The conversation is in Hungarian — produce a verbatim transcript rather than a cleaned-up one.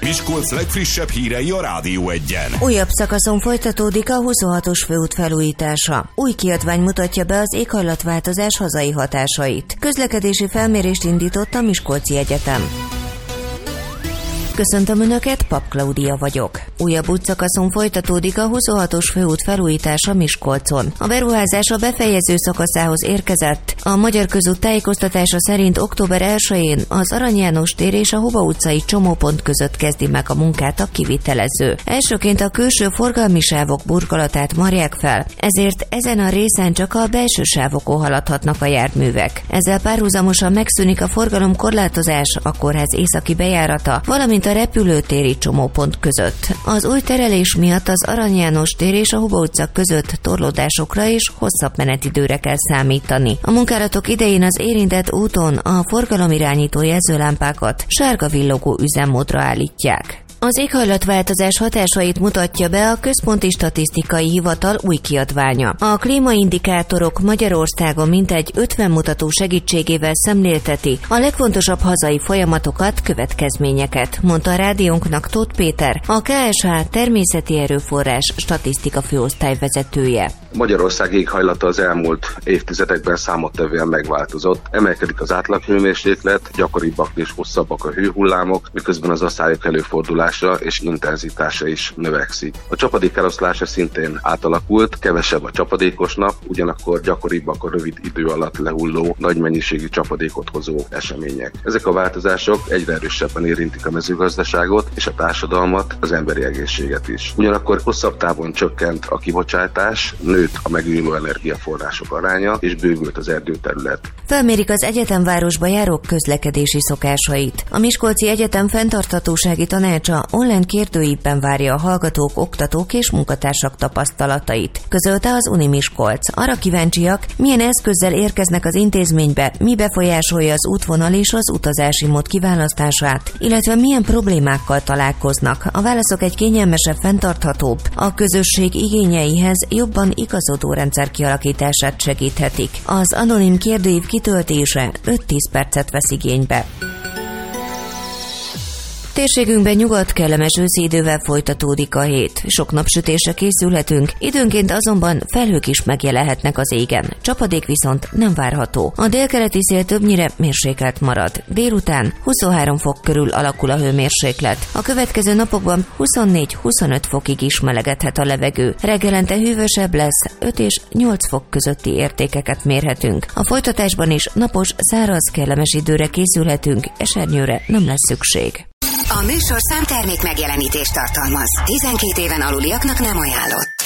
Miskolc legfrissebb hírei a Rádió Egyen. Újabb szakaszon folytatódik a huszonhatos főút felújítása. Új kiadvány mutatja be az éghajlatváltozás hazai hatásait. Közlekedési felmérést indított a Miskolci Egyetem. Köszöntöm Önöket, Pap Klaudia vagyok. Újabb útszakaszon folytatódik a huszonhatos főút felújítása Miskolcon. A beruházás a befejező szakaszához érkezett. A Magyar Közút tájékoztatása szerint október elsején az Arany János tér és a Huba utcai csomópont között kezdi meg a munkát a kivitelező. Elsőként a külső forgalmi sávok burkolatát marják fel, ezért ezen a részen csak a belső sávokon haladhatnak a járművek. Ezzel párhuzamosan megszűnik a forgalomkorlátozás a kórház északi bejárata, valamint a repülőtéri csomópont között. Az új terelés miatt az Arany János tér és a Huba utca között torlódásokra és hosszabb menetidőre kell számítani. A munkálatok idején az érintett úton a forgalomirányító jelzőlámpákat sárga villogó üzemmódra állítják. Az éghajlatváltozás hatásait mutatja be a Központi Statisztikai Hivatal új kiadványa. A klímaindikátorok Magyarországon mintegy ötven mutató segítségével szemlélteti a legfontosabb hazai folyamatokat, következményeket, mondta a rádiónknak Tóth Péter, a ká es há Természeti Erőforrás Statisztika főosztály vezetője. Magyarország éghajlata az elmúlt évtizedekben számottevően megváltozott. Emelkedik az átlaghőmérséklet, gyakoribbak és hosszabbak a hőhullámok, miközben az aszályok előfordulása és intenzitása is növekszik. A csapadék eloszlása szintén átalakult, kevesebb a csapadékos nap, ugyanakkor gyakoribbak a rövid idő alatt lehulló, nagy mennyiségű csapadékot hozó események. Ezek a változások egyre erősebben érintik a mezőgazdaságot és a társadalmat, az emberi egészséget is. Ugyanakkor hosszabb távon csökkent a kibocsátás, nőtt a megújuló energiaforrások aránya, és bővült az erdőterület. Felmérik az egyetemvárosba járók közlekedési szokásait. A Miskolci Egyetem fenntarthatósági tanácsa online kérdőívben várja a hallgatók, oktatók és munkatársak tapasztalatait. Közölte az Uni Miskolc. Arra kíváncsiak, milyen eszközzel érkeznek az intézménybe, mi befolyásolja az útvonal és az utazási mód kiválasztását, illetve milyen problémákkal találkoznak. A válaszok egy kényelmesebb, fenntarthatóbb, a közösség igényeihez jobban igazodó rendszer kialakítását segíthetik. Az anonim kérdőív kitöltése öt-tíz percet vesz igénybe. Térségünkben nyugodt, kellemes őszi idővel folytatódik a hét. Sok napsütésre készülhetünk, időnként azonban felhők is megjelenhetnek az égen. Csapadék viszont nem várható. A délkeleti szél többnyire mérsékelt marad. Délután huszonhárom fok körül alakul a hőmérséklet. A következő napokban huszonnégy-huszonöt fokig is melegedhet a levegő. Reggelente hűvösebb lesz, öt és nyolc fok közötti értékeket mérhetünk. A folytatásban is napos, száraz, kellemes időre készülhetünk, esernyőre nem lesz szükség. A műsorszám termék megjelenítést tartalmaz. tizenkét éven aluliaknak nem ajánlott.